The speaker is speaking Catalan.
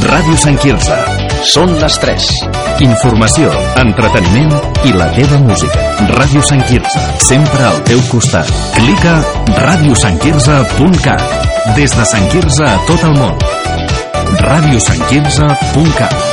Ràdio Sant Quirze. Són les 3. Informació, entreteniment i la teva música. Ràdio Sant Quirze, sempre al teu costat. Clica radiosantquirze.cat. Des de Sant Quirze a tot el món. radiosantquirze.cat.